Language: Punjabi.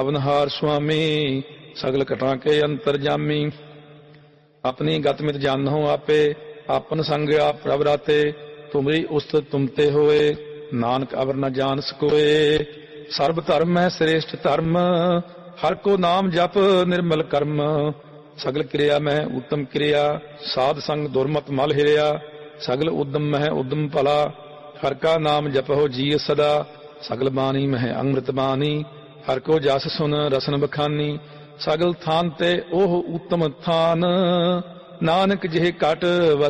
ਅਵਨਹਾਰ ਸੁਆਮੀ ਸਗਲ ਘਟਾਂ ਕੇ ਅੰਤਰਜਾਮੀ। ਆਪਣੀ ਗਤ ਮਿਤ ਜਾਨਹੁ ਆਪੇ ਆਪਨ ਸੰਗ ਆਪ ਪ੍ਰਭ ਰਾਤੇ। ਤੁਮਰੀ ਉਸਤਤ ਤੁਮ ਤੇ ਹੋਏ ਨਾਨਕ ਅਵਰ ਨ ਜਾਣ ਸਕੋਏ। ਸਰਬ ਧਰਮ ਹੈ ਸ੍ਰੇਸ਼ਟ ਧਰਮ ਹਰ ਕੋ ਨਾਮ ਜਪ ਨਿਰਮਲ ਕਰਮ। ਸਗਲ ਕਿਰਿਆ ਮਹਿ ਉੱਤਮ ਕਿਰਿਆ ਸਾਧ ਸੰਗ ਦੁਰਮਤ ਮਲ ਹਿਰਿਆ। ਸਗਲ ਉਦਮ ਮਹਿ ਉਦਮ ਭਲਾ ਹਰ ਕਾ ਨਾਮ ਜਪਹੁ ਜੀਅ ਸਦਾ। ਸਗਲ ਬਾਣੀ ਮਹਿ ਅੰਮ੍ਰਿਤ ਬਾਣੀ ਹਰ ਕੋ ਜਸ ਸੁਨ ਰਸਨ ਬਖਾਨੀ। ਸਗਲ ਥਾਨ ਤੇ ਉਹ ਉੱਤਮ ਥਾਨ ਨਾਨਕ ਜਿਹ ਘਟ